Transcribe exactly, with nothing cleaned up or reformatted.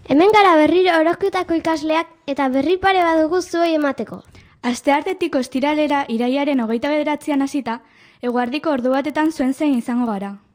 Hemen gara berriro Orozketako ikasleak eta berri pare badugu zuei emateko. Asteartetik ostiralera irailaren hogeita bederatzian hasita, eguerdiko ordu batetan zuen zein izango gara.